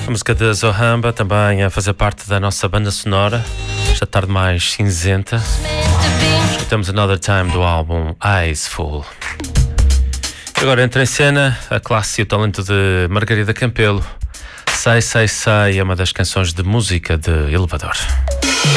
A música de Zohamba também a fazer parte da nossa banda sonora, esta tarde mais cinzenta. Escutamos Another Time do álbum Eyes Full. Agora entra em cena a classe e o talento de Margarida Campelo. Sei, sei, sei é uma das canções de música de elevador.